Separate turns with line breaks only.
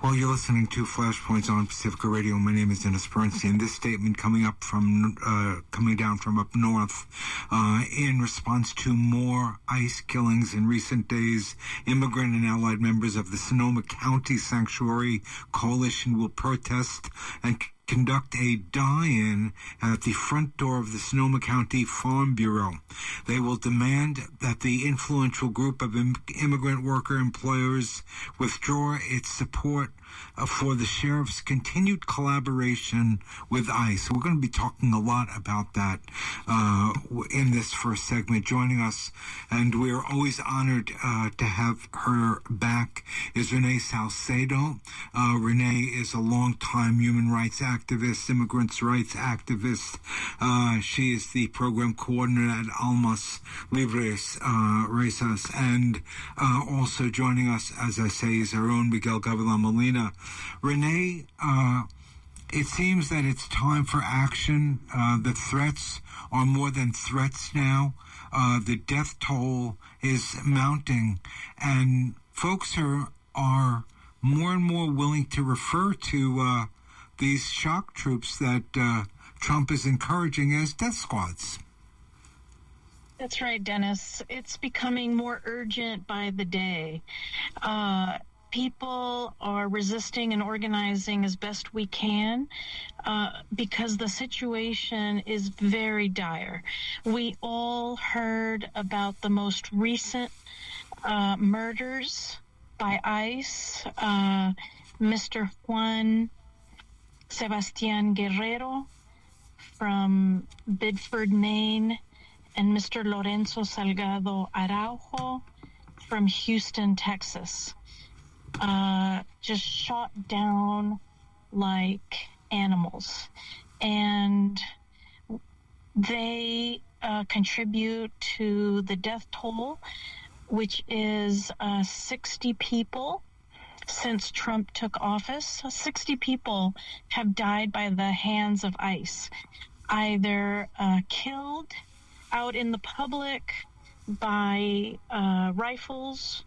Well, you're listening to Flashpoints on Pacifica Radio. My name is Dennis Bernstein. This statement coming down from up north, in response to more ICE killings in recent days. Immigrant and allied members of the Sonoma County Sanctuary Coalition will protest and conduct a die-in at the front door of the Sonoma County Farm Bureau. They will demand that the influential group of immigrant worker employers withdraw its support for the sheriff's continued collaboration with ICE. We're going to be talking a lot about that in this first segment. Joining us, and we're always honored to have her back, is Renee Salcedo. Renee is a longtime human rights activist, immigrants' rights activist. She is the program coordinator at Almas Libres Rezas, and also joining us, as I say, is our own Miguel Gavilan Molina. Renee, it seems that it's time for action. The threats are more than threats now. The death toll is mounting, and folks are more and more willing to refer to these shock troops that Trump is encouraging as death squads.
That's right, Dennis. It's becoming more urgent by the day. People are resisting and organizing as best we can because the situation is very dire. We all heard about the most recent murders by ICE. Mr. Juan Sebastian Guerrero from Biddeford, Maine, and Mr. Lorenzo Salgado Araujo from Houston, Texas. Just shot down like animals. And they contribute to the death toll, which is 60 people since Trump took office. 60 people have died by the hands of ICE, either killed out in the public by rifles